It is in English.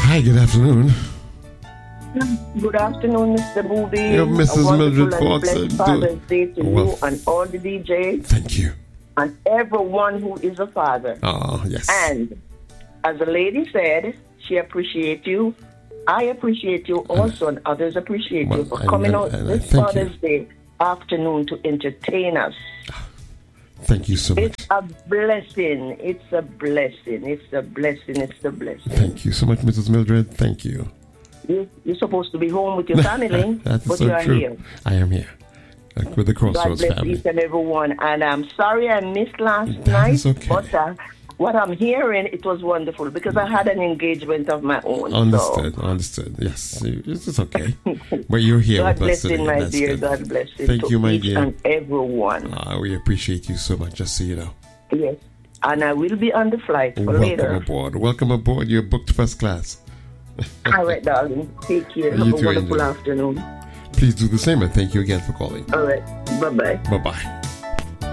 Hi, good afternoon. Good afternoon, Mr. Booby. You're Mrs. Mildred Fox. Father's Day to you and all the DJs. Thank you. And everyone who is a father. Oh, yes. And as the lady said, she appreciates you. I appreciate you also, and others appreciate you for coming out this Father's Day afternoon to entertain us. Thank you so much. It's a blessing. It's a blessing. It's a blessing. It's a blessing. Thank you so much, Mrs. Mildred. Thank you. You're supposed to be home with your family, That's but so you are true. here. I am here with the Crossroads God bless family. each and everyone. And I'm sorry I missed last That night, is okay. but what I'm hearing, it was wonderful because I had an engagement of my own. Understood. Yes, it's okay. But you're here God with us bless you, today. my That's dear. good. God bless you. Thank you, my each dear. and everyone. We appreciate you so much, just so you know. Yes. And I will be on the flight for later. Welcome aboard. You're booked first class. All right, darling. Take care. Have a wonderful afternoon. Please do the same, and thank you again for calling. All right. Bye-bye. Bye-bye.